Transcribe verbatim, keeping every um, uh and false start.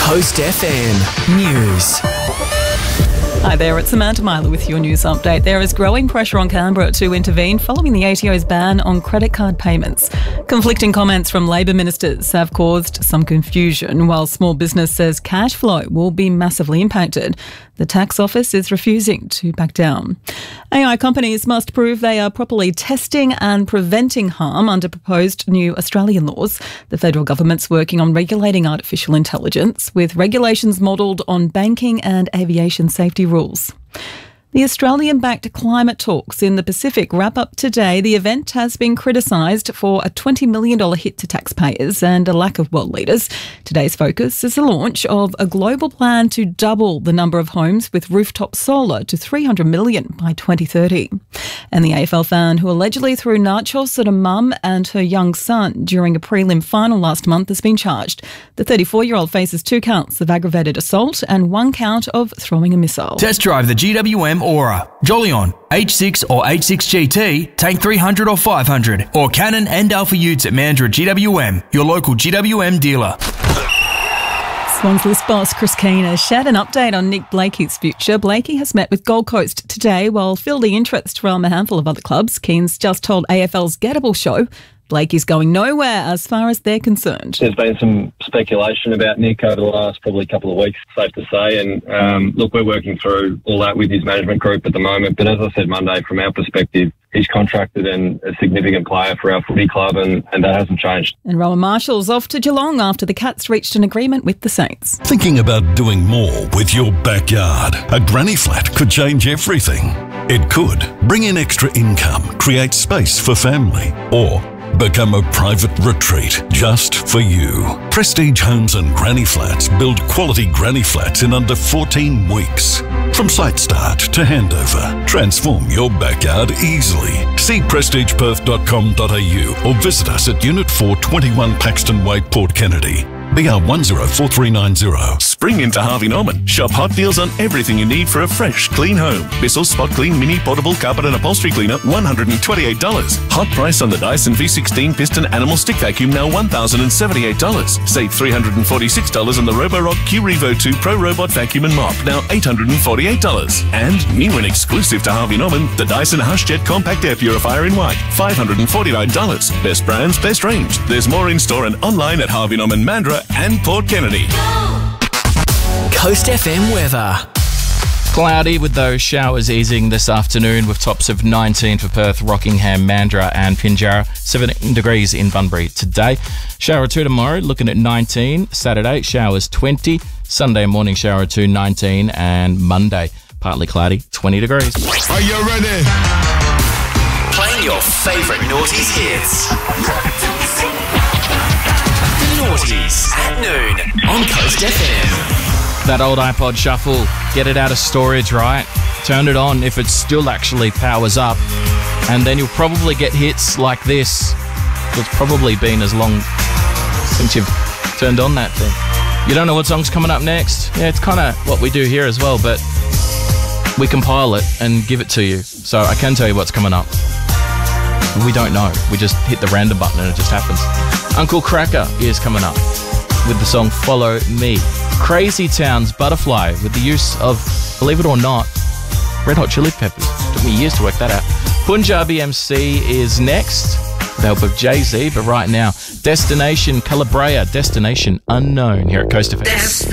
Coast F M News. Hi there, it's Samantha Myler with your news update. There is growing pressure on Canberra to intervene following the A T O's ban on credit card payments. Conflicting comments from Labor ministers have caused some confusion, while small business says cash flow will be massively impacted. The tax office is refusing to back down. A I companies must prove they are properly testing and preventing harm under proposed new Australian laws. The federal government's working on regulating artificial intelligence, with regulations modelled on banking and aviation safety rules. The Australian-backed climate talks in the Pacific wrap up today. The event has been criticised for a twenty million dollars hit to taxpayers and a lack of world leaders. Today's focus is the launch of a global plan to double the number of homes with rooftop solar to three hundred million by twenty thirty. And the A F L fan who allegedly threw nachos at a mum and her young son during a prelim final last month has been charged. The thirty-four-year-old faces two counts of aggravated assault and one count of throwing a missile. Test drive the G W M Aura, Jolion, H six or H six G T, Tank three hundred or five hundred, or Canon and Alpha Utes at Mandurah G W M, your local G W M dealer. Swans list boss Chris Keane has shared an update on Nick Blakey's future. Blakey has met with Gold Coast today while fielding interest from a handful of other clubs. Keane's just told A F L's Gettable Show Blakey's going nowhere as far as they're concerned. There's been some speculation about Nick over the last probably couple of weeks, safe to say. And um, look, we're working through all that with his management group at the moment. But as I said Monday, from our perspective, he's contracted and a significant player for our footy club, and, and that hasn't changed. And Rowan Marshall's off to Geelong after the Cats reached an agreement with the Saints. Thinking about doing more with your backyard? A granny flat could change everything. It could bring in extra income, create space for family, or become a private retreat just for you. Prestige Homes and Granny Flats build quality granny flats in under fourteen weeks. From site start to handover, transform your backyard easily. See prestige perth dot com dot a u or visit us at Unit four, twenty-one Paxton Way, Port Kennedy. B R one zero four three nine zero. Spring into Harvey Norman. Shop hot deals on everything you need for a fresh, clean home. Bissell Spot Clean Mini Portable Carpet and Upholstery Cleaner, one hundred twenty-eight dollars. Hot price on the Dyson V sixteen Piston Animal Stick Vacuum, now one thousand seventy-eight dollars. Save three hundred forty-six dollars on the Roborock Q Revo two Pro Robot Vacuum and Mop, now eight hundred forty-eight dollars. And new and exclusive to Harvey Norman, the Dyson HushJet Compact Air Purifier in white, five hundred forty-nine dollars. Best brands, best range. There's more in store and online at Harvey Norman Mandurah and Port Kennedy. Coast F M weather. Cloudy with those showers easing this afternoon with tops of nineteen for Perth, Rockingham, Mandurah and Pinjarra, seventeen degrees in Bunbury today. Shower two tomorrow, looking at nineteen. Saturday, showers twenty. Sunday morning, shower two, nineteen. And Monday, partly cloudy, twenty degrees. Are you ready? Playing your favourite noughties hits. The Noughties at noon on Coast F M. That old iPod Shuffle, get it out of storage, right? Turn it on if it still actually powers up, and then you'll probably get hits like this. It's probably been as long since you've turned on that thing. You don't know what song's coming up next? Yeah, it's kind of what we do here as well, but we compile it and give it to you. So I can tell you what's coming up. We don't know. We just hit the random button and it just happens. Uncle Cracker is coming up with the song Follow Me. Crazy Town's Butterfly with the use of, believe it or not, Red Hot Chili Peppers. Took me years to work that out. Punjabi M C is next with the help of Jay-Z, but right now, Destination Calabria, Destination Unknown here at Coast F M.